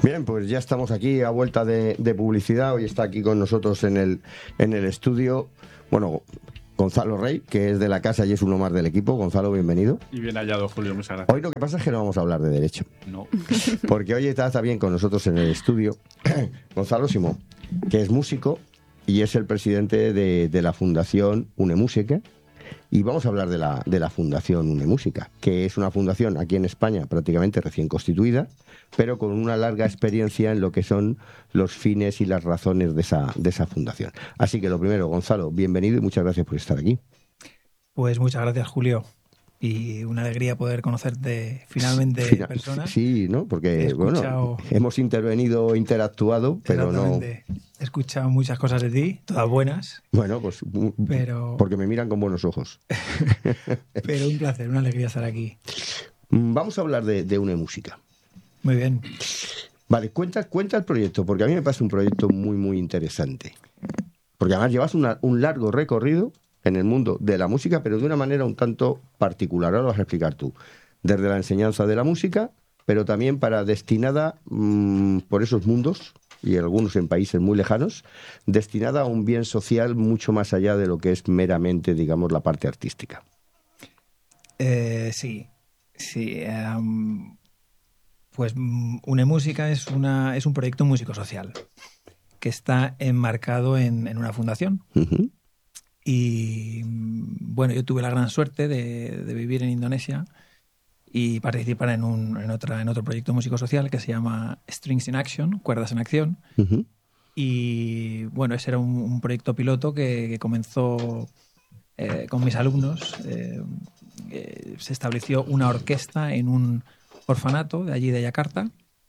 Bien, pues ya estamos aquí a vuelta de publicidad. Hoy está aquí con nosotros en el estudio, bueno, Gonzalo Rey, que es de la casa y es uno más del equipo. Gonzalo, bienvenido. Y bien hallado, Julio, muchas gracias. Hoy lo que pasa es que no vamos a hablar de derecho. No. Porque hoy está bien con nosotros en el estudio Gonzalo Simón, que es músico y es el presidente de la Fundación Unemúsica. Y vamos a hablar de la Fundación Unemúsica, que es una fundación aquí en España prácticamente recién constituida, pero con una larga experiencia en lo que son los fines y las razones de esa fundación. Así que lo primero, Gonzalo, bienvenido y muchas gracias por estar aquí. Pues muchas gracias, Julio. Y una alegría poder conocerte finalmente en persona. Sí, ¿no? Porque, bueno, hemos interactuado, pero no... He escuchado muchas cosas de ti, todas buenas. Bueno, pues porque me miran con buenos ojos. Pero un placer, una alegría estar aquí. Vamos a hablar de Unemúsica. Muy bien. Vale, cuenta el proyecto, porque a mí me parece un proyecto muy, muy interesante. Porque además llevas un largo recorrido en el mundo de la música, pero de una manera un tanto particular. Ahora lo vas a explicar tú. Desde la enseñanza de la música, pero también destinada por esos mundos, y algunos en países muy lejanos, destinada a un bien social mucho más allá de lo que es meramente, digamos, la parte artística. Sí. Pues Unemúsica es un proyecto músico-social que está enmarcado en una fundación. Uh-huh. Y bueno, yo tuve la gran suerte de vivir en Indonesia y participar en otro proyecto músico-social que se llama Strings in Action, Cuerdas en Acción. Uh-huh. Y bueno, ese era un proyecto piloto que comenzó con mis alumnos. Se estableció una orquesta en un orfanato de allí de Yakarta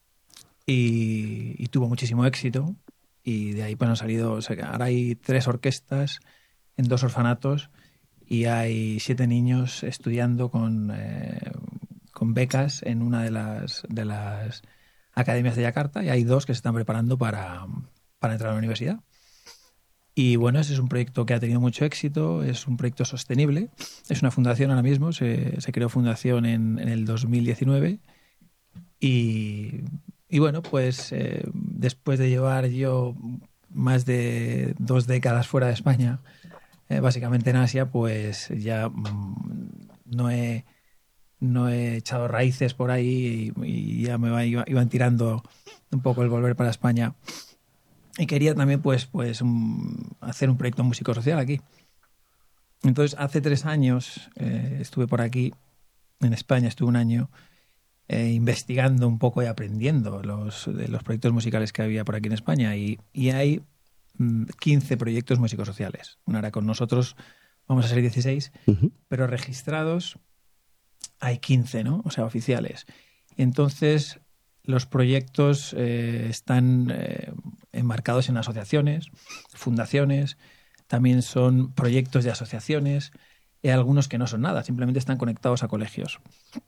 y tuvo muchísimo éxito. Y de ahí pues han salido, ahora hay 3 orquestas en 2 orfanatos y hay 7 niños estudiando con becas en una de las academias de Yakarta, y hay 2 que se están preparando para entrar a la universidad. Y bueno, ese es un proyecto que ha tenido mucho éxito, es un proyecto sostenible, es una fundación ahora mismo, se creó fundación en el 2019 y bueno, pues después de llevar yo más de 2 décadas fuera de España, básicamente en Asia, pues ya no he echado raíces por ahí y ya iban tirando un poco el volver para España. Y quería también pues hacer un proyecto músico-social aquí. Entonces, hace 3 años estuve por aquí, en España, estuve un año investigando un poco y aprendiendo de los proyectos musicales que había por aquí en España. Y hay 15 proyectos músico-sociales. Ahora con nosotros vamos a ser 16, uh-huh. pero registrados hay 15, ¿no? O sea, oficiales. Entonces, los proyectos están enmarcados en asociaciones, fundaciones, también son proyectos de asociaciones, y algunos que no son nada, simplemente están conectados a colegios.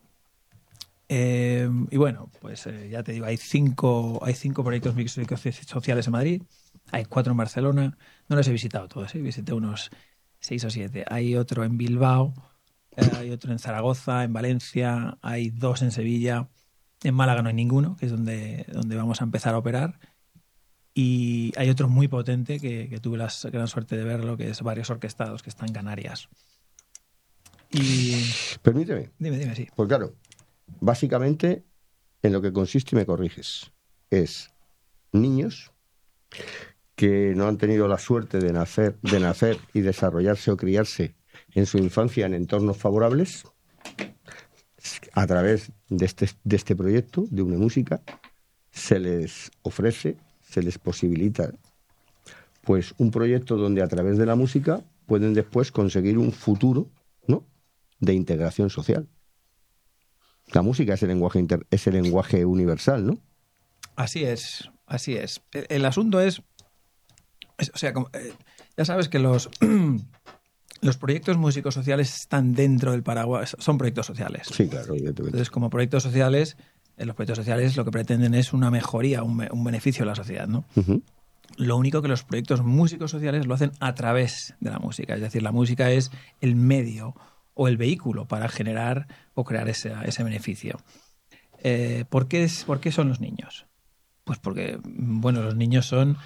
Y bueno, pues ya te digo, hay 5 proyectos sociales en Madrid, hay 4 en Barcelona, no los he visitado todos, visité unos 6 o 7. Hay otro en Bilbao, hay otro en Zaragoza, en Valencia, hay 2 en Sevilla, en Málaga no hay ninguno, que es donde vamos a empezar a operar. Y hay otro muy potente que tuve la gran suerte de verlo, que es Varios Orquestados, que está en Canarias. Y... Permíteme. Dime, sí. Pues claro, básicamente en lo que consiste, y me corriges, es niños que no han tenido la suerte de nacer y desarrollarse o criarse en su infancia en entornos favorables. A través de este proyecto de Unemúsica se les ofrece, se les posibilita pues un proyecto donde a través de la música pueden después conseguir un futuro, ¿no?, de integración social. La música es el lenguaje universal, ¿no? Así es. El asunto es o sea, ya sabes que los proyectos músicos sociales están dentro del paraguas, son proyectos sociales. Sí, claro, evidentemente. Entonces, como proyectos sociales, los proyectos sociales lo que pretenden es una mejoría, un beneficio a la sociedad, ¿no? Uh-huh. Lo único que los proyectos músicos sociales lo hacen a través de la música. Es decir, la música es el medio o el vehículo para generar o crear ese beneficio. ¿Por qué son los niños? Pues porque, bueno, los niños son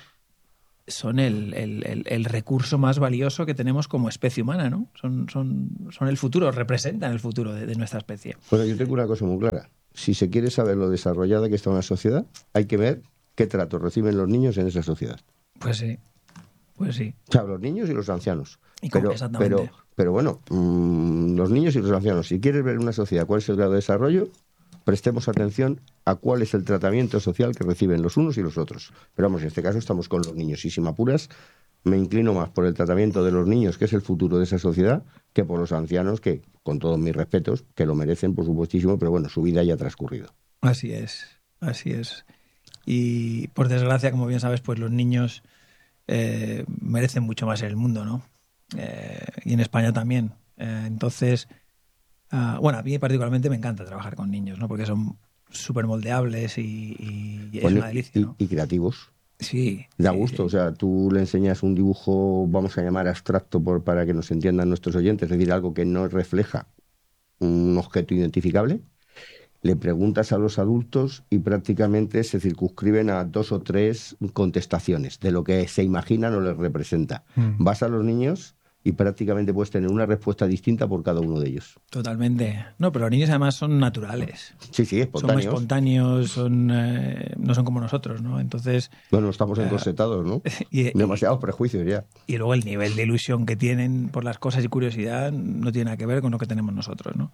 el recurso más valioso que tenemos como especie humana, ¿no? Son el futuro, representan el futuro de nuestra especie. Bueno, yo tengo una cosa muy clara. Si se quiere saber lo desarrollada que está una sociedad, hay que ver qué trato reciben los niños en esa sociedad. Pues sí, pues sí. O sea, los niños y los ancianos. Exactamente. Pero bueno, los niños y los ancianos, si quieres ver una sociedad cuál es el grado de desarrollo, prestemos atención a cuál es el tratamiento social que reciben los unos y los otros. Pero vamos, en este caso estamos con los niños. Y si me apuras, me inclino más por el tratamiento de los niños, que es el futuro de esa sociedad, que por los ancianos, que, con todos mis respetos, que lo merecen, por supuestísimo, pero bueno, su vida ya ha transcurrido. Así es, así es. Y por desgracia, como bien sabes, pues los niños merecen mucho más en el mundo, ¿no? Y en España también. Entonces, bueno, a mí particularmente me encanta trabajar con niños, ¿no? Porque son súper moldeables y es Bueno, una delicia, ¿no? y creativos. Sí. Da sí, gusto, sí. o sea, tú le enseñas un dibujo, vamos a llamar abstracto para que nos entiendan nuestros oyentes, es decir, algo que no refleja un objeto identificable. Le preguntas a los adultos y prácticamente se circunscriben a 2 o 3 contestaciones de lo que se imaginan o les representa. Vas a los niños y prácticamente puedes tener una respuesta distinta por cada uno de ellos. Totalmente. No, pero los niños además son naturales. Sí, Son espontáneos. espontáneos, no son como nosotros, ¿no? Entonces, Bueno, estamos encorsetados, ¿no? Demasiados prejuicios ya. Y luego el nivel de ilusión que tienen por las cosas y curiosidad no tiene nada que ver con lo que tenemos nosotros, ¿no?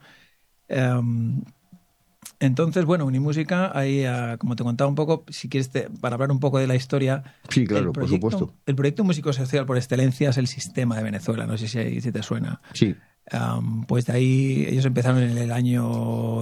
Entonces, bueno, Unimúsica, ahí, como te contaba un poco, si quieres, para hablar un poco de la historia. Sí, claro, por supuesto. El proyecto músico social por excelencia es el Sistema de Venezuela, no sé si te suena. Sí. Pues de ahí ellos empezaron en el año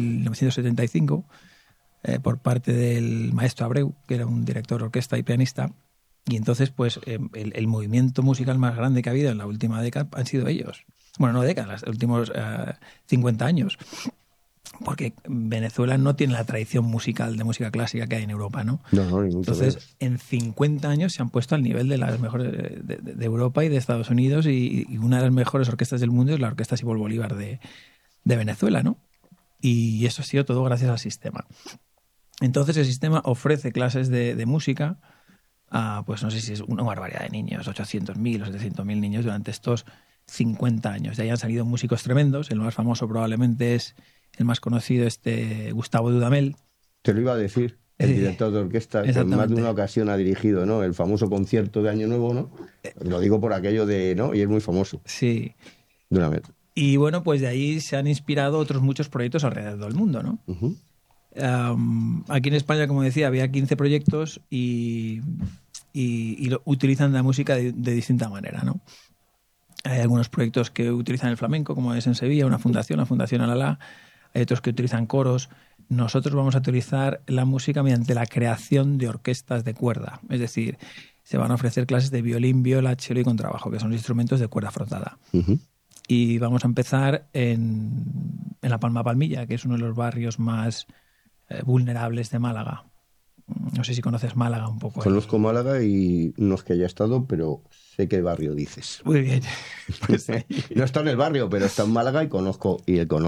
1975 por parte del maestro Abreu, que era un director de orquesta y pianista. Y entonces, pues, el movimiento musical más grande que ha habido en la última década han sido ellos. Bueno, no décadas, los últimos 50 años. Porque Venezuela no tiene la tradición musical de música clásica que hay en Europa, ¿no? No, ni mucho Entonces, menos. en 50 años se han puesto al nivel de las mejores de Europa y de Estados Unidos, y una de las mejores orquestas del mundo es la Orquesta Simón Bolívar de Venezuela, ¿no? Y eso ha sido todo gracias al sistema. Entonces, el sistema ofrece clases de música a, pues no sé si es una barbaridad de niños, 800.000 o 700.000 niños durante estos 50 años. De ahí han salido músicos tremendos. El más famoso probablemente es el más conocido, Gustavo Dudamel. Te lo iba a decir, el director de orquesta, que en más de una ocasión ha dirigido, ¿no?, el famoso concierto de Año Nuevo, ¿no? Lo digo por aquello de, ¿no? Y es muy famoso. Sí. Dudamel. Y bueno, pues de ahí se han inspirado otros muchos proyectos alrededor del mundo, ¿no? Uh-huh. Aquí en España, como decía, había 15 proyectos y utilizan la música de distinta manera, ¿no? Hay algunos proyectos que utilizan el flamenco, como es en Sevilla, la Fundación Alalá. Hay otros que utilizan coros. Nosotros vamos a utilizar la música mediante la creación de orquestas de cuerda. Es decir, se van a ofrecer clases de violín, viola, cello y contrabajo, que son instrumentos de cuerda frotada. Uh-huh. Y vamos a empezar en La Palma Palmilla, que es uno de los barrios más vulnerables de Málaga. No sé si conoces Málaga un poco. Conozco Málaga y no es que haya estado, pero sé qué barrio dices. Muy bien. Pues no está en el barrio, pero está en Málaga y conozco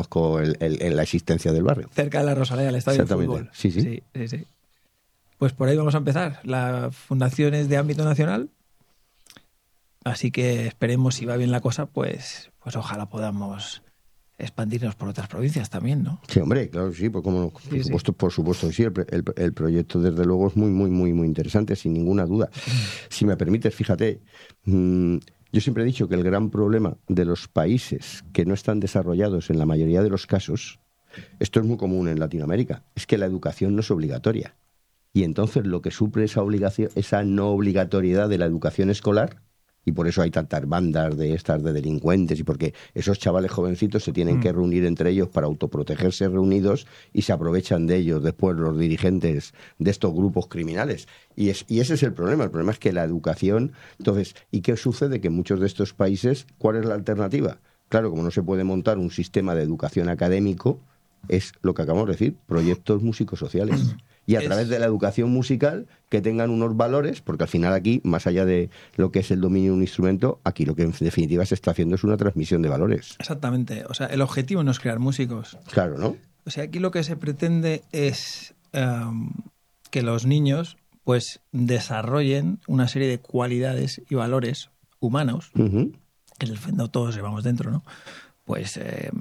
la existencia del barrio. Cerca de la Rosaleda, el estadio de fútbol. Sí. Pues por ahí vamos a empezar. La fundación es de ámbito nacional, así que esperemos, si va bien la cosa, pues ojalá podamos expandirnos por otras provincias también, ¿no? Sí, hombre, claro, sí, pues como no, por supuesto, sí, el proyecto desde luego es muy, muy, muy, muy interesante, sin ninguna duda. Si me permites, fíjate, yo siempre he dicho que el gran problema de los países que no están desarrollados en la mayoría de los casos, esto es muy común en Latinoamérica, es que la educación no es obligatoria. Y entonces lo que suple esa no obligatoriedad de la educación escolar, y por eso hay tantas bandas de delincuentes, y porque esos chavales jovencitos se tienen que reunir entre ellos para autoprotegerse reunidos, y se aprovechan de ellos después los dirigentes de estos grupos criminales. Y ese es el problema. El problema es que la educación... Entonces, ¿y qué sucede? Que en muchos de estos países, ¿cuál es la alternativa? Claro, como no se puede montar un sistema de educación académico, es lo que acabamos de decir, proyectos músicos sociales. Y a través de la educación musical que tengan unos valores, porque al final aquí, más allá de lo que es el dominio de un instrumento, aquí lo que en definitiva se está haciendo es una transmisión de valores. Exactamente. O sea, el objetivo no es crear músicos. Claro, ¿no? O sea, aquí lo que se pretende es que los niños pues desarrollen una serie de cualidades y valores humanos, Ujú. que en el fondo todos llevamos dentro, ¿no? Pues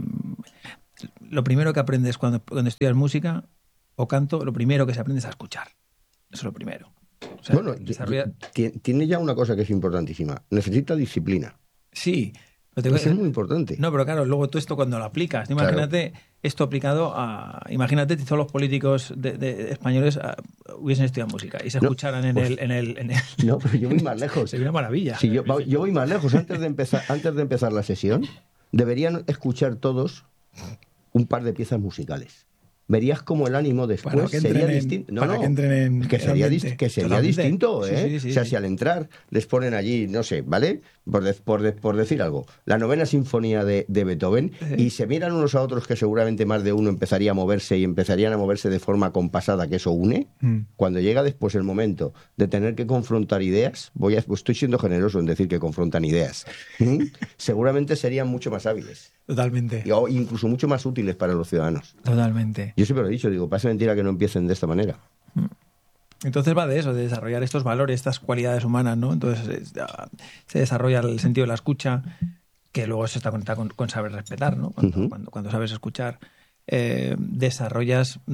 lo primero que aprendes cuando estudias música o canto, lo primero que se aprende es a escuchar. Eso es lo primero. O sea, Bueno, tiene ya una cosa que es importantísima. Necesita disciplina. Sí. Eso es muy importante. No, pero claro, luego tú esto cuando lo aplicas, imagínate esto aplicado a... Imagínate si todos los políticos de españoles hubiesen estudiado música y se escucharan en el... No, pero yo voy más lejos. Sería una maravilla. Sí, yo voy más lejos. Antes de empezar la sesión, deberían escuchar todos un par de piezas musicales. Verías como el ánimo después sería distinto. Que sería distinto, ¿eh? Sí, o sea, si al entrar les ponen allí, no sé, ¿vale? Por decir algo, la novena sinfonía de Beethoven, y se miran unos a otros que seguramente más de uno empezaría a moverse y empezarían a moverse de forma compasada, que eso une. Cuando llega después el momento de tener que confrontar ideas, estoy siendo generoso en decir que confrontan ideas, seguramente serían mucho más hábiles. Totalmente. O incluso mucho más útiles para los ciudadanos. Totalmente. Yo siempre lo he dicho, digo, parece mentira que no empiecen de esta manera. Entonces va de eso, de desarrollar estos valores, estas cualidades humanas, ¿no? Entonces se desarrolla el sentido de la escucha, que luego se está conectado con saber respetar, ¿no? Cuando sabes escuchar, desarrollas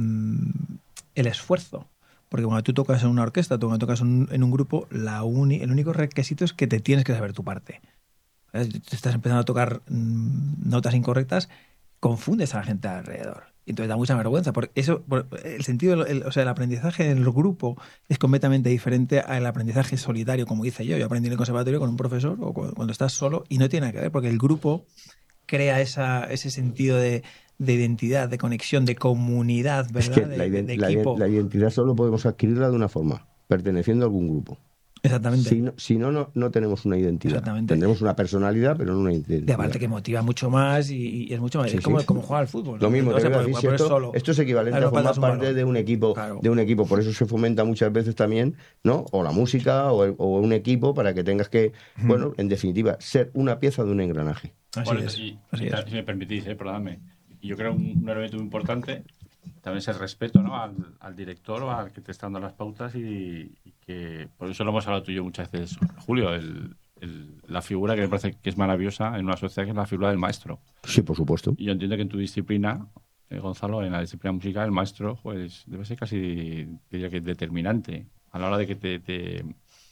el esfuerzo. Porque cuando tú tocas en una orquesta, cuando tocas en un grupo, el único requisito es que te tienes que saber tu parte. Te estás empezando a tocar notas incorrectas, confundes a la gente alrededor. Y entonces da mucha vergüenza. Porque el sentido, o sea, el aprendizaje en el grupo es completamente diferente al aprendizaje solitario, como hice yo. Yo aprendí en el conservatorio con un profesor o cuando estás solo y no tiene nada que ver, porque el grupo crea ese sentido de identidad, de conexión, de comunidad, ¿verdad? Es que de equipo. La identidad solo podemos adquirirla de una forma, perteneciendo a algún grupo. Exactamente. Si no tenemos una identidad. Exactamente. Tendremos una personalidad, pero no una identidad. De aparte que motiva mucho más y es mucho más. Sí, es como jugar al fútbol. Lo mismo, solo. Esto es equivalente a formar parte de un equipo. Claro. De un equipo. Por eso se fomenta muchas veces también, ¿no? O la música o un equipo para que tengas que, bueno, en definitiva, ser una pieza de un engranaje. Así es. Si me permitís, perdóname. Yo creo un elemento muy importante también es el respeto, ¿no? al director o al que te está dando las pautas y que por eso lo hemos hablado tú y yo muchas veces, Julio, la figura que me parece que es maravillosa en una sociedad, que es la figura del maestro. Sí, por supuesto. Y yo entiendo que en tu disciplina, Gonzalo, en la disciplina musical, el maestro pues debe ser casi, diría que determinante a la hora de que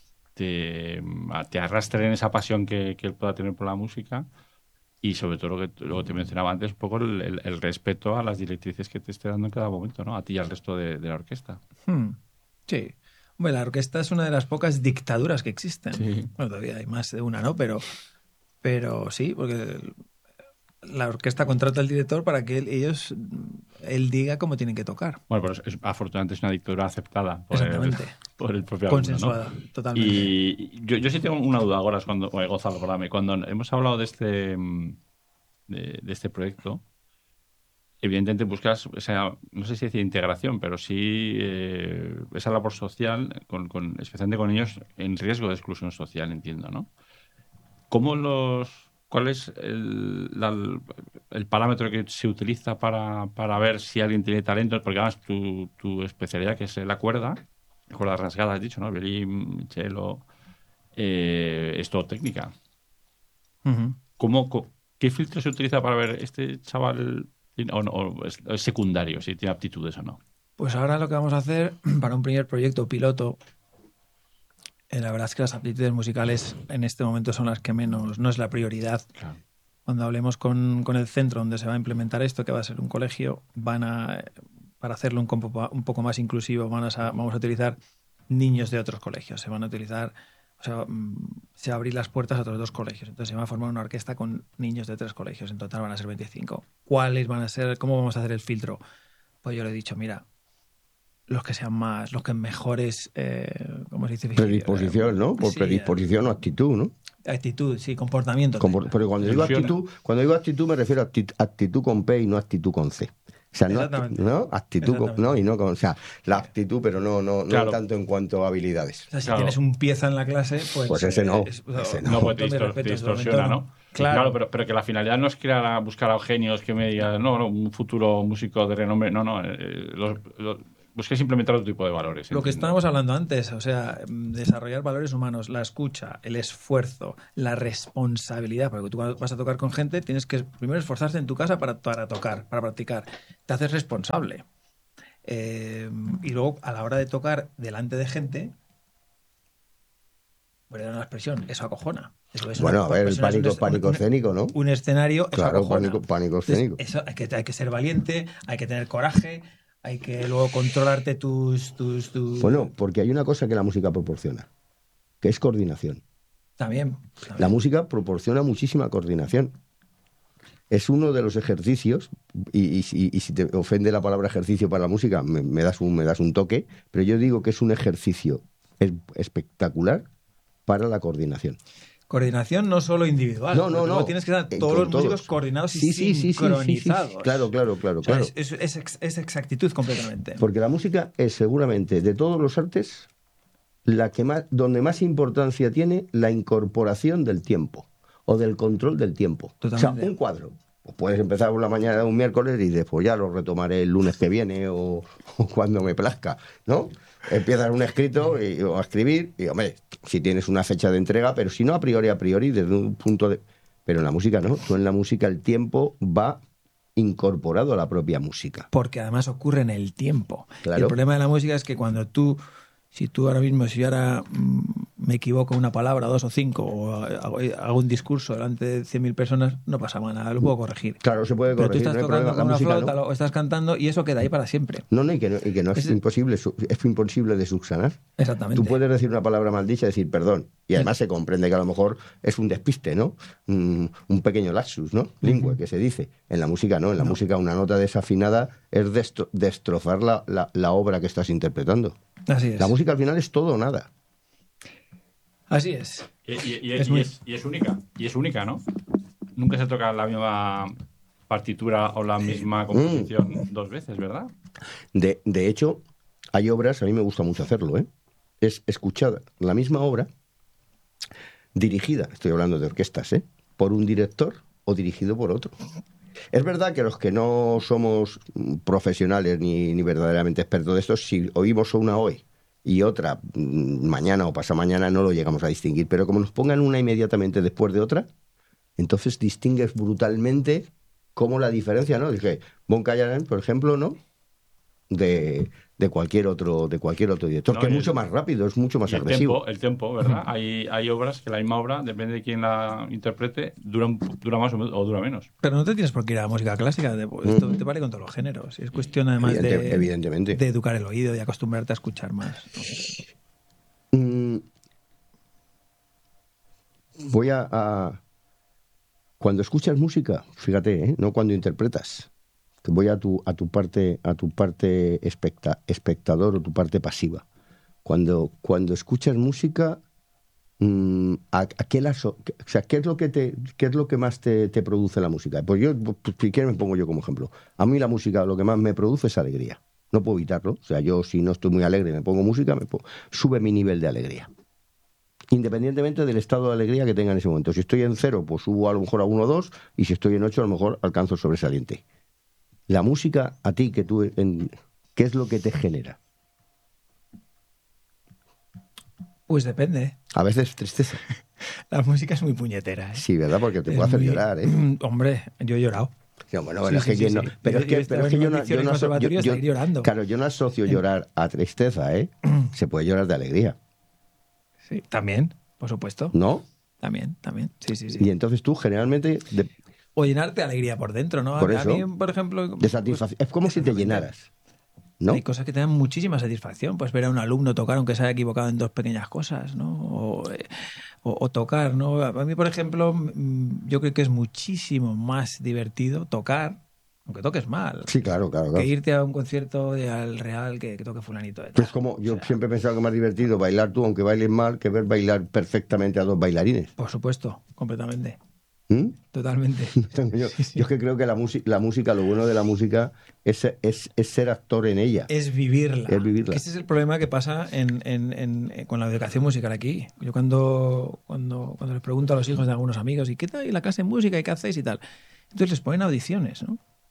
te arrastre en esa pasión que él pueda tener por la música. Y sobre todo lo que te mencionaba antes, un poco el respeto a las directrices que te esté dando en cada momento, ¿no? A ti y al resto de la orquesta. Sí. Hombre, la orquesta es una de las pocas dictaduras que existen. Sí. Bueno, todavía hay más de una, ¿no? Pero sí, porque la orquesta contrata al director para que él diga cómo tienen que tocar. Bueno, pero afortunadamente es una dictadura aceptada por el propio consensuada, alumno, ¿no? Totalmente. Y yo sí tengo una duda ahora, Gonzalo, perdóname, cuando hemos hablado de este proyecto, evidentemente buscas, o sea, no sé si decir integración, pero sí esa labor social, especialmente con niños en riesgo de exclusión social, entiendo, ¿no? ¿Cuál es el parámetro que se utiliza para ver si alguien tiene talento? Porque además tu especialidad, que es la cuerda rasgada, has dicho, ¿no? Violín, cello, es todo técnica. Uh-huh. ¿Qué filtro se utiliza para ver este chaval o es secundario, si tiene aptitudes o no? Pues ahora lo que vamos a hacer para un primer proyecto piloto, la verdad es que las aptitudes musicales en este momento son las que menos, no es la prioridad. Claro. Cuando hablemos con el centro donde se va a implementar esto, que va a ser un colegio, para hacerlo un poco más inclusivo, vamos a utilizar niños de otros colegios. Se van a utilizar, se va a abrir las puertas a otros 2 colegios. Entonces se va a formar una orquesta con niños de 3 colegios. En total van a ser 25. ¿Cuáles van a ser? ¿Cómo vamos a hacer el filtro? Pues yo le he dicho, mira, los que mejores, ¿cómo se dice? Predisposición, ¿no? Por predisposición o actitud, ¿no? Actitud, sí, comportamiento. Pero cuando digo actitud me refiero a actitud con P y no actitud con C. O sea, no actitud, no, y no con, o sea, la actitud, pero no tanto en cuanto a habilidades. O sea, si tienes un pieza en la clase, pues ese no. No, pues te distorsiona, ¿no? Claro, pero que la finalidad no es buscar a genios que me digan, no, un futuro músico de renombre, no. busques implementar otro tipo de valores. Lo que entiendo. estábamos hablando antes, o sea, desarrollar valores humanos, la escucha, el esfuerzo, la responsabilidad, porque tú cuando vas a tocar con gente tienes que primero esforzarte en tu casa para tocar, para practicar. Te haces responsable. Y luego, a la hora de tocar delante de gente, voy a dar una expresión, eso acojona. Eso es Bueno, a ver, el es pánico escénico, ¿no? un escenario, eso Claro, acojona. pánico escénico. Entonces, eso hay que ser valiente, hay que tener coraje, hay que luego controlarte tus... Bueno, porque hay una cosa que la música proporciona, que es coordinación. También. La música proporciona muchísima coordinación. Es uno de los ejercicios, y si te ofende la palabra ejercicio para la música, me das un toque, pero yo digo que es un ejercicio espectacular para la coordinación. Coordinación no solo individual. No. Tienes que estar todos los músicos coordinados y sincronizados. Sí. Claro. O sea, es exactitud completamente. Porque la música es seguramente de todos los artes donde más importancia tiene la incorporación del tiempo o del control del tiempo. Totalmente. O sea, un cuadro. Pues puedes empezar por la mañana de un miércoles y después ya lo retomaré el lunes que viene o cuando me plazca, ¿no? Empiezas un escrito o a escribir y, hombre, si tienes una fecha de entrega, pero si no, a priori, desde un punto de... Pero en la música no. Tú en la música el tiempo va incorporado a la propia música. Porque además ocurre en el tiempo. Claro. Y el problema de la música es que si me equivoco una palabra, 2 o 5, o hago un discurso delante de 100.000 personas, no pasa nada, lo puedo corregir. Claro, se puede Pero tú corregir. estás No hay tocando problema. con una música, flauta ¿no? o estás cantando y eso queda ahí para siempre. No, y que no es imposible de subsanar. Exactamente. Tú puedes decir una palabra maldicha y decir perdón. Y además se comprende que a lo mejor es un despiste, ¿no? Un pequeño lapsus, ¿no? Lingüe, que se dice. En la música no. En la música una nota desafinada es destrozar la obra que estás interpretando. Así es. La música al final es todo o nada. Así es. Y es única. Y es única, ¿no? Nunca se toca la misma partitura o la misma composición 2 veces, ¿verdad? De hecho, hay obras, a mí me gusta mucho hacerlo, ¿eh? Es escuchar la misma obra dirigida, estoy hablando de orquestas, ¿eh? Por un director o dirigido por otro. Es verdad que los que no somos profesionales ni verdaderamente expertos de esto, si oímos una hoy y otra mañana o pasamañana, no lo llegamos a distinguir. Pero como nos pongan una inmediatamente después de otra, entonces distingues brutalmente cómo la diferencia, ¿no? Dije, Bon Kayaren, por ejemplo, ¿no? De cualquier otro director, que es mucho más rápido, es mucho más agresivo. El tempo, ¿verdad? Hay obras que la misma obra, depende de quién la interprete, dura más o dura menos. Pero no te tienes por qué ir a la música clásica. Esto te vale con todos los géneros. Es cuestión además Evidentemente. de educar el oído y acostumbrarte a escuchar más. Voy cuando escuchas música, fíjate, no cuando interpretas. Voy a tu parte espectador o tu parte pasiva. Cuando escuchas música, ¿qué es lo que más te produce la música? Pues yo, si quieres, me pongo yo como ejemplo. A mí la música lo que más me produce es alegría. No puedo evitarlo. O sea, yo si no estoy muy alegre y me pongo música, sube mi nivel de alegría. Independientemente del estado de alegría que tenga en ese momento. Si estoy en 0, pues subo a lo mejor a 1 o 2, y si estoy en 8, a lo mejor alcanzo el sobresaliente. La música, a ti, ¿qué es lo que te genera? Pues depende. A veces tristeza. La música es muy puñetera, ¿eh? Sí, ¿verdad? Porque te puede hacer llorar, ¿eh? Hombre, yo he llorado. No, bueno, es que yo no. Pero es que yo no asocio llorar a tristeza, ¿eh? Se puede llorar de alegría. Sí, también, por supuesto. ¿No? También. Sí. Y entonces tú generalmente... O llenarte de alegría por dentro, ¿no? Por eso, a mí, por ejemplo... de satisfacción. Es como si te llenaras, ¿no? Hay cosas que te dan muchísima satisfacción. Pues ver a un alumno tocar aunque se haya equivocado en 2 pequeñas cosas, ¿no? O tocar, ¿no? A mí, por ejemplo, yo creo que es muchísimo más divertido tocar, aunque toques mal. Sí, claro. Que irte a un concierto de al Real que toque fulanito de tal. Pues como yo siempre he pensado que es más divertido bailar tú, aunque bailes mal, que ver bailar perfectamente a 2 bailarines. Por supuesto, completamente. Totalmente. Yo Sí. es que creo que la música, lo bueno de la música es ser actor en ella. Es vivirla. Ese es el problema que pasa con la educación musical aquí. Yo cuando les pregunto a los hijos de algunos amigos, ¿y qué tal la clase de música y qué hacéis y tal? Entonces les ponen audiciones, ¿no? Y digo,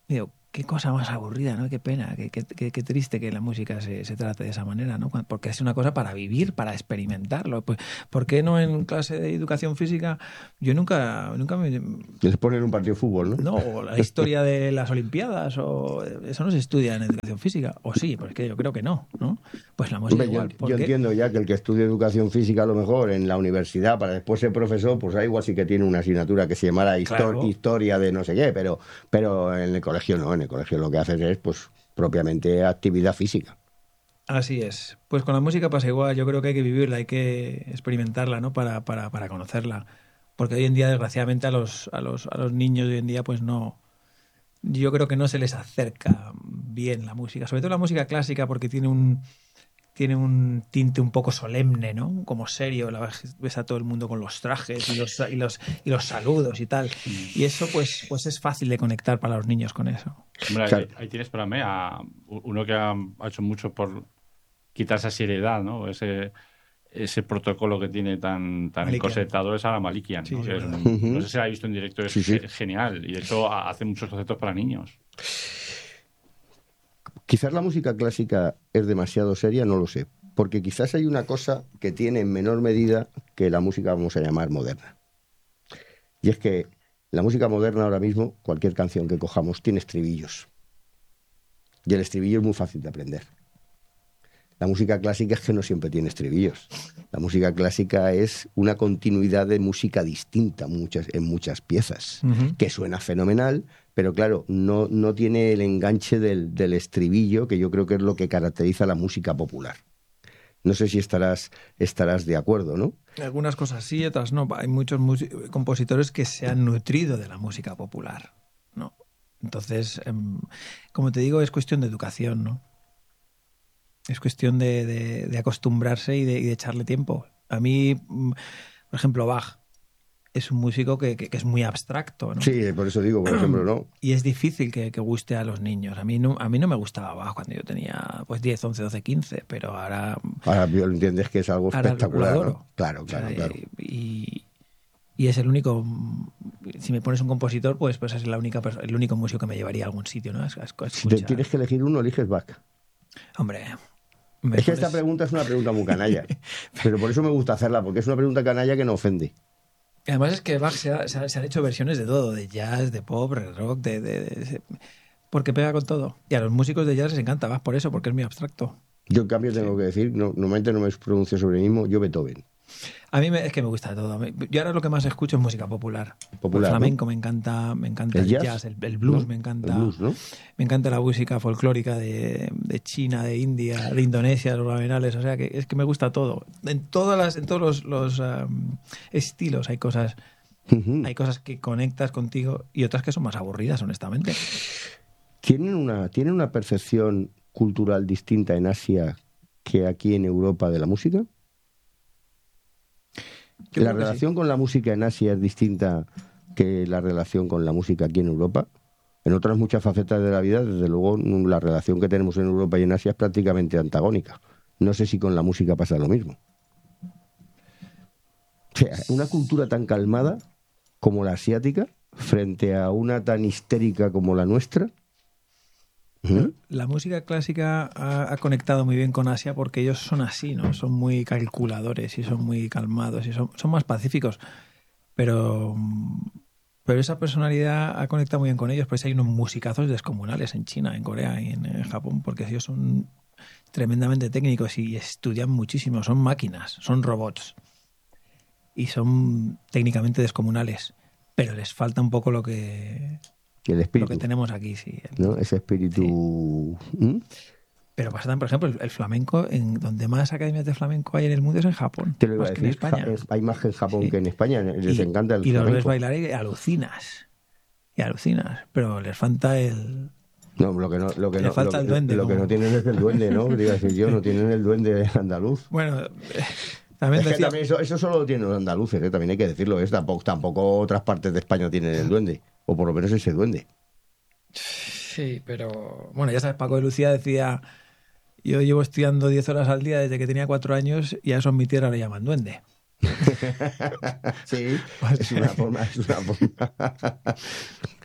qué cosa más aburrida, ¿no? Qué pena, qué triste que la música se trate de esa manera, ¿no? Porque es una cosa para vivir, para experimentarlo. Pues, ¿por qué no en clase de educación física? Yo nunca me... Les ponen un partido de fútbol, ¿no? No, o la historia de las Olimpiadas, o eso no se estudia en educación física. O sí, pues que yo creo que no, ¿no? Pues la música Hombre, igual. yo entiendo ya que el que estudia educación física a lo mejor en la universidad para después ser profesor, pues ahí igual sí que tiene una asignatura que se llamara Claro. historia de no sé qué, pero en el colegio no, en el colegio lo que haces es pues propiamente actividad física. Así es. Pues con la música pasa igual. Yo creo que hay que vivirla, hay que experimentarla, ¿no? Para conocerla. Porque hoy en día, desgraciadamente, a los niños de hoy en día, pues no. Yo creo que no se les acerca bien la música. Sobre todo la música clásica, porque tiene un tinte un poco solemne, ¿no? Como serio. Ves a todo el mundo con los trajes y los saludos y tal. Y eso, pues es fácil de conectar para los niños con eso. Hombre, Claro. ahí tienes para mí a uno que ha hecho mucho por quitar esa seriedad, ¿no? Ese protocolo que tiene tan Malikian. encorsetado es a Malikian, Sí, ¿no? sí, Que es verdad. no sé si la he visto en directo, es Sí, sí. genial. Y de hecho hace muchos conceptos para niños. Quizás la música clásica es demasiado seria, no lo sé, porque quizás hay una cosa que tiene en menor medida que la música vamos a llamar moderna. Y es que la música moderna ahora mismo, cualquier canción que cojamos, tiene estribillos. Y el estribillo es muy fácil de aprender. La música clásica es que no siempre tiene estribillos. La música clásica es una continuidad de música distinta en muchas piezas, Ujú. que suena fenomenal, pero claro, no tiene el enganche del estribillo, que yo creo que es lo que caracteriza la música popular. No sé si estarás de acuerdo, ¿no? Algunas cosas sí, otras no. Hay muchos compositores que se han nutrido de la música popular, ¿no? Entonces, como te digo, es cuestión de educación, ¿no? Es cuestión de acostumbrarse y de echarle tiempo. A mí, por ejemplo, Bach es un músico que es muy abstracto, ¿no? Sí, por eso digo, por ejemplo, ¿no? Y es difícil que guste a los niños. A mí no me gustaba Bach cuando yo tenía pues 10, 11, 12, 15, pero ahora Ahora lo entiendes que es algo Ahora espectacular, lo adoro. ¿no? Claro. Y es el único. Si me pones un compositor, pues es el único músico que me llevaría a algún sitio, ¿no? Si te tienes que elegir uno, eliges Bach. Hombre. Es que esta pregunta es una pregunta muy canalla. Pero por eso me gusta hacerla, porque es una pregunta canalla que no ofende. Además es que Bach se han hecho versiones de todo, de jazz, de pop, de rock, porque pega con todo. Y a los músicos de jazz les encanta Bach por eso, porque es muy abstracto. Yo en cambio tengo que decir, normalmente no me pronuncio sobre mí mismo, yo Beethoven. A mí es que me gusta todo. Yo ahora lo que más escucho es música popular. Popular, el flamenco, ¿no? me encanta ¿El el jazz? jazz, el blues, ¿No? me encanta. El blues, ¿no? Me encanta la música folclórica de China, de India, de Indonesia, los ravenales. O sea, que es que me gusta todo. En todos los estilos hay cosas que conectas contigo y otras que son más aburridas, honestamente. ¿Tienen una percepción cultural distinta en Asia que aquí en Europa de la música? Yo ¿La creo que relación con la música en Asia es distinta que la relación con la música aquí en Europa? En otras muchas facetas de la vida, desde luego, la relación que tenemos en Europa y en Asia es prácticamente antagónica. No sé si con la música pasa lo mismo. O sea, una cultura tan calmada como la asiática, frente a una tan histérica como la nuestra. La música clásica ha conectado muy bien con Asia porque ellos son así, ¿no? Son muy calculadores y son muy calmados y son más pacíficos. Pero esa personalidad ha conectado muy bien con ellos. Pues hay unos musicazos descomunales en China, en Corea y en Japón, porque ellos son tremendamente técnicos y estudian muchísimo. Son máquinas, son robots. Y son técnicamente descomunales. Pero les falta un poco lo que tenemos aquí, sí. ¿No? Ese espíritu. Sí. Pero pasa, por ejemplo, el flamenco, en donde más academias de flamenco hay en el mundo es en Japón. Te lo iba a más que en decir, España. hay más en Japón que en España. Les encanta el y flamenco. los ves bailar y alucinas. Pero les falta el. No, lo que le falta el duende. Lo que no tienen es el duende, ¿no? Digo decir yo, no tienen el duende andaluz. Bueno. También es que también eso solo lo tienen los andaluces, también hay que decirlo. Tampoco otras partes de España tienen el duende, o por lo menos ese duende. Sí, pero bueno, ya sabes, Paco de Lucía decía, yo llevo estudiando 10 horas al día desde que tenía 4 años y a eso en mi tierra le llaman duende. Sí, es una forma.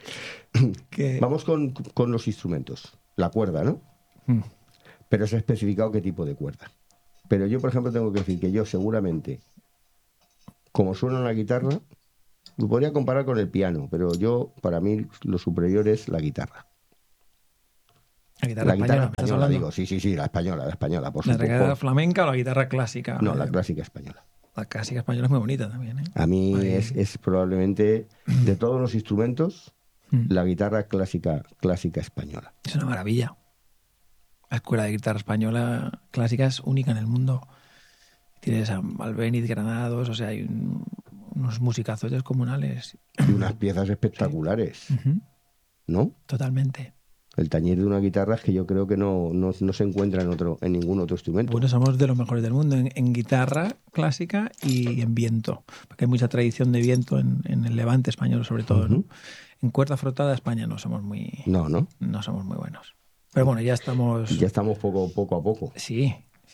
Que... Vamos con los instrumentos. La cuerda, ¿no? Mm. Pero se ha especificado qué tipo de cuerda. Pero yo, por ejemplo, tengo que decir que yo seguramente, como suena la guitarra, lo podría comparar con el piano, pero yo, para mí, lo superior es la guitarra. La guitarra La guitarra ¿me estás española, hablando? digo, sí, la española, por ¿La supuesto. guitarra flamenca o la guitarra clásica? No, la clásica española. La clásica española es muy bonita también, ¿eh? A mí Ahí- es probablemente, de todos los instrumentos, Mm. la guitarra clásica española. Es una maravilla. La escuela de guitarra española clásica es única en el mundo. Tienes a Albéniz, Granados, o sea, hay unos musicazos descomunales. Y unas piezas espectaculares, Ujú. ¿no? Totalmente. El tañir de una guitarra es que yo creo que no se encuentra en ningún otro instrumento. Bueno, somos de los mejores del mundo en guitarra clásica y en viento, porque hay mucha tradición de viento en el Levante español, sobre todo, ¿no? Ujú. En cuerda frotada España no somos muy buenos. Pero bueno, ya estamos. Ya estamos poco a poco. Sí.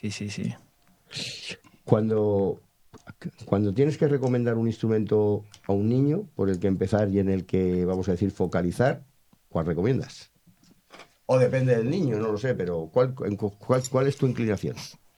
Cuando tienes que recomendar un instrumento a un niño por el que empezar y en el que, vamos a decir, focalizar, ¿cuál recomiendas? O depende del niño, no lo sé, pero ¿cuál es tu inclinación?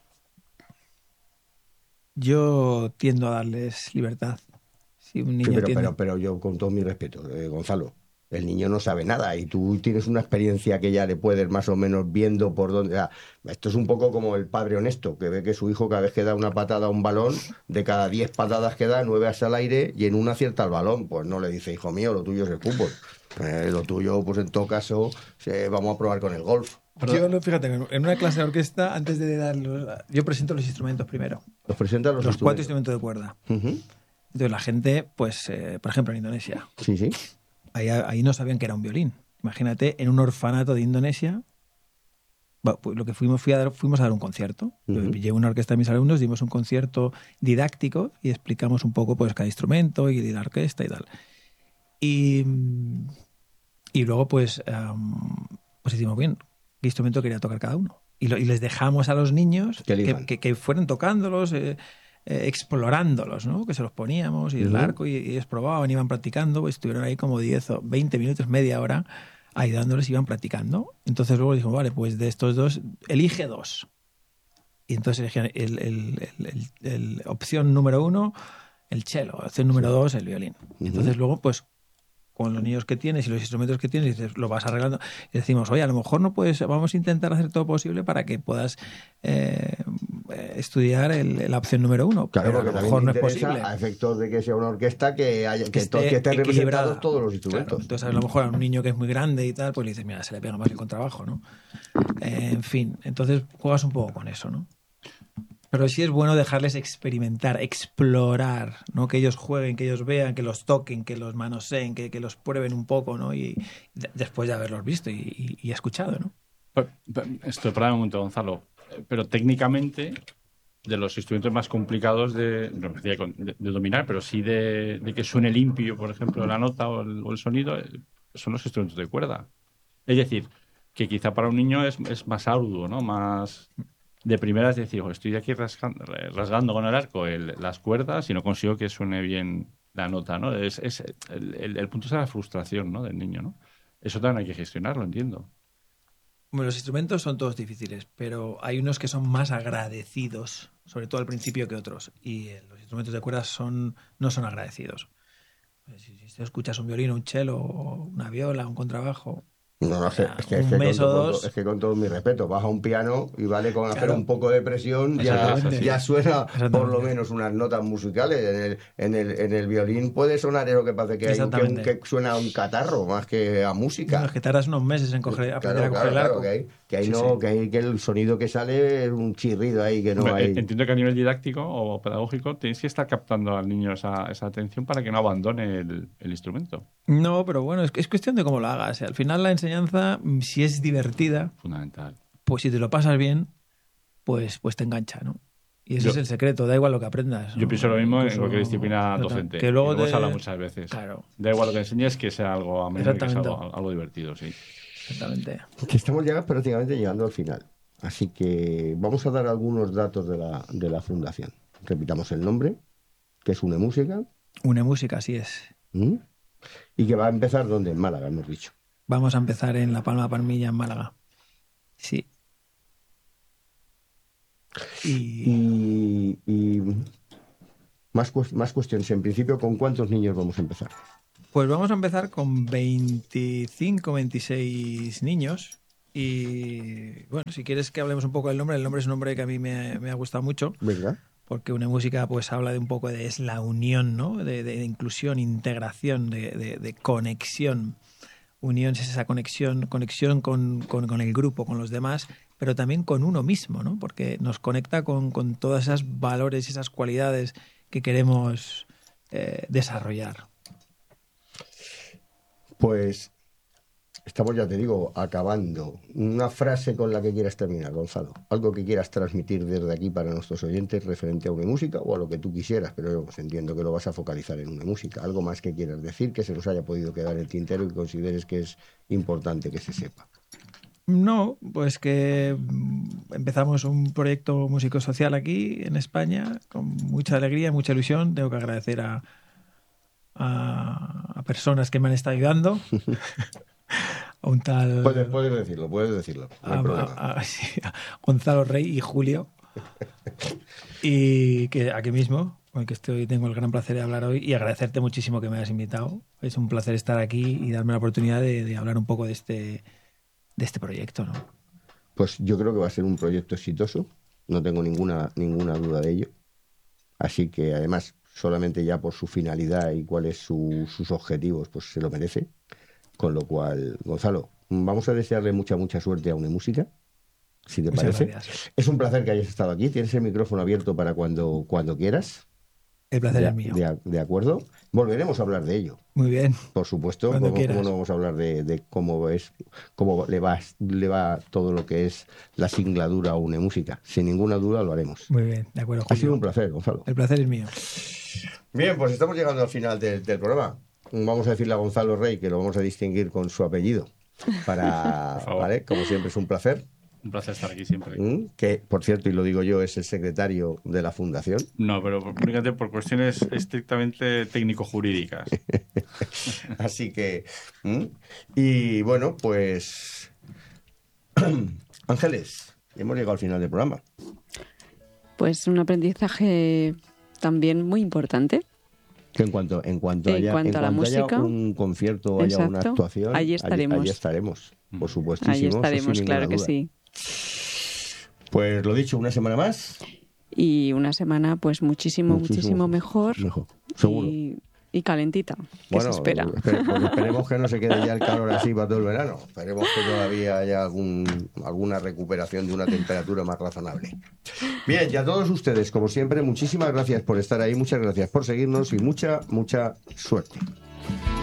Yo tiendo a darles libertad. Si un niño Sí, tiene... pero yo, con todo mi respeto, Gonzalo, el niño no sabe nada y tú tienes una experiencia que ya le puedes más o menos viendo por dónde... esto es un poco como el padre honesto, que ve que su hijo cada vez que da una patada a un balón, de cada 10 patadas que da, 9 hacia el aire y en una acierta el balón. Pues no le dice, hijo mío, lo tuyo es el fútbol. Lo tuyo, pues en todo caso, vamos a probar con el golf. Yo, fíjate, en una clase de orquesta, antes de darlos, yo presento los instrumentos primero. Los presentan Los 4 instrumentos de cuerda. Uh-huh. Entonces la gente, pues, por ejemplo, en Indonesia, Sí. ahí no sabían que era un violín. Imagínate, en un orfanato de Indonesia, pues lo que fuimos a dar un concierto. Uh-huh. Llevé una orquesta a mis alumnos, dimos un concierto didáctico y explicamos un poco pues cada instrumento y la orquesta y tal. Y luego pues decimos, bien, ¿qué instrumento quería tocar cada uno? Y les dejamos a los niños que fueran tocándolos, explorándolos, ¿no? Que se los poníamos y el arco y ellos probaban, iban practicando, pues estuvieron ahí como 10 o 20 minutos, media hora, ayudándoles, iban practicando. Entonces luego dijimos, vale, pues de estos dos, elige 2. Y entonces elegían el opción número 1, el cello, opción número 2, el violín. Entonces luego, pues, con los niños que tienes y los instrumentos que tienes, dices, lo vas arreglando y decimos, oye, a lo mejor no puedes, vamos a intentar hacer todo posible para que puedas estudiar la opción número 1. Claro, pero a lo mejor no es posible. A efectos de que sea una orquesta que esté representados todos los instrumentos. Claro, entonces, a lo mejor a un niño que es muy grande y tal, pues le dices, mira, se le pega más el contrabajo, ¿no? En fin, entonces juegas un poco con eso, ¿no? Pero sí es bueno dejarles experimentar, explorar, ¿no? Que ellos jueguen, que ellos vean, que los toquen, que los manoseen, que los prueben un poco, ¿no? Y después de haberlos visto y escuchado, ¿no? Perdón un momento, Gonzalo. Pero técnicamente, de los instrumentos más complicados de dominar, pero sí de que suene limpio, por ejemplo, la nota o el sonido, son los instrumentos de cuerda. Es decir, que quizá para un niño es más arduo, ¿no? Más... De primera es decir, estoy aquí rasgando con el arco las cuerdas y no consigo que suene bien la nota, ¿no? El punto es la frustración, ¿no? Del niño, ¿no? Eso también hay que gestionarlo, entiendo. Bueno, los instrumentos son todos difíciles, pero hay unos que son más agradecidos, sobre todo al principio, que otros. Y los instrumentos de cuerdas no son agradecidos. Si escuchas un violín, un cello, una viola, un contrabajo... No sé, es que con todo mi respeto, vas a un piano y vale con hacer un poco de presión, ya suena por lo menos unas notas musicales. En el violín puede sonar eso que parece que suena a un catarro más que a música. No, es que tardas unos meses en aprender a coger el arco. Que el sonido que sale es un chirrido ahí que no hay. Entiendo que a nivel didáctico o pedagógico tenéis que estar captando al niño esa atención para que no abandone el instrumento. No, pero bueno, es cuestión de cómo lo hagas. Al final la enseñanza, si es divertida, fundamental. Pues si te lo pasas bien, pues te engancha, ¿no? Y ese es el secreto, da igual lo que aprendas, ¿no? Yo pienso lo mismo en cualquier disciplina docente. Que luego se habla muchas veces. Claro. Da igual lo que enseñes, que sea algo ameno, que sea algo divertido, sí. Exactamente. Que estamos ya prácticamente llegando al final. Así que vamos a dar algunos datos de la fundación. Repitamos el nombre, que es UNEMúsica. UNEMúsica, así es. Y que va a empezar ¿dónde? En Málaga, hemos dicho. Vamos a empezar en La Palma Palmilla, en Málaga. Sí. Y más cuestiones. En principio, ¿con cuántos niños vamos a empezar? Pues vamos a empezar con 25, 26 niños. Y bueno, si quieres que hablemos un poco del nombre, el nombre es un nombre que a mí me ha gustado mucho. Venga. Porque una música pues habla de un poco de es la unión, ¿no? De inclusión, integración, de conexión. Unión es esa conexión con el grupo, con los demás, pero también con uno mismo, ¿no? Porque nos conecta con todos esos valores y esas cualidades que queremos desarrollar. Pues estamos, ya te digo, acabando. Una frase con la que quieras terminar, Gonzalo. Algo que quieras transmitir desde aquí para nuestros oyentes referente a una música o a lo que tú quisieras, pero yo entiendo que lo vas a focalizar en una música. Algo más que quieras decir, que se nos haya podido quedar en el tintero y que consideres que es importante que se sepa. No, pues que empezamos un proyecto músico-social aquí en España con mucha alegría, mucha ilusión. Tengo que agradecer a personas que me han estado ayudando. A un tal... Puedes decirlo, no hay problema. Sí, a Gonzalo Rey y Julio. Y que aquí mismo, con el que tengo el gran placer de hablar hoy y agradecerte muchísimo que me hayas invitado. Es un placer estar aquí y darme la oportunidad de hablar un poco de este proyecto, ¿no? Pues yo creo que va a ser un proyecto exitoso, no tengo ninguna duda de ello. Así que además, solamente ya por su finalidad y cuáles sus objetivos, pues se lo merece. Con lo cual, Gonzalo, vamos a desearle mucha suerte a UNEMúsica, si te parece. Gracias. Es un placer que hayas estado aquí. Tienes el micrófono abierto para cuando quieras. El placer es mío. De acuerdo. Volveremos a hablar de ello. Muy bien. Por supuesto. ¿Cómo no vamos a hablar de cómo le va todo lo que es la singladura a UNEMúsica? Sin ninguna duda lo haremos. Muy bien, de acuerdo, Julio. Ha sido un placer, Gonzalo. El placer es mío. Bien, pues estamos llegando al final del programa. Vamos a decirle a Gonzalo Rey que lo vamos a distinguir con su apellido. ¿Vale? Como siempre, es un placer. Un placer estar aquí siempre. Que, por cierto, y lo digo yo, es el secretario de la fundación. No, pero únicamente por cuestiones estrictamente técnico-jurídicas. Así que... Y bueno, pues... Ángeles, hemos llegado al final del programa. Pues un aprendizaje también muy importante. Que en cuanto haya un concierto, haya una actuación, allí estaremos. Allí estaremos, por supuestísimo. Allí estaremos, claro que sí. Pues lo dicho, una semana más. Y una semana pues muchísimo mejor. Seguro. Y calentita, que se espera. Esperemos que no se quede ya el calor así para todo el verano. Esperemos que todavía haya alguna recuperación de una temperatura más razonable. Bien, y a todos ustedes, como siempre, muchísimas gracias por estar ahí, muchas gracias por seguirnos y mucha suerte.